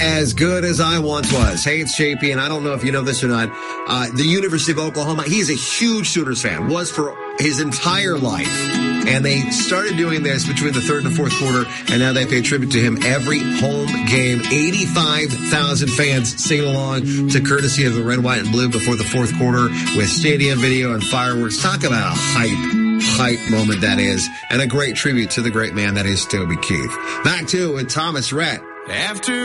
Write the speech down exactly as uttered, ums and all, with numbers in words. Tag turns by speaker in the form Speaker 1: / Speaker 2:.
Speaker 1: as good as I once was. Hey, it's J P, and I don't know if you know this or not. Uh, the University of Oklahoma, he's a huge Sooners fan, was for his entire life. And they started doing this between the third and the fourth quarter, and now they pay tribute to him every home game. eighty-five thousand fans singing along to courtesy of the red, white, and blue before the fourth quarter with stadium video and fireworks. Talk about a hype, hype moment that is, and a great tribute to the great man that is Toby Keith. Back to with Thomas Rhett.
Speaker 2: After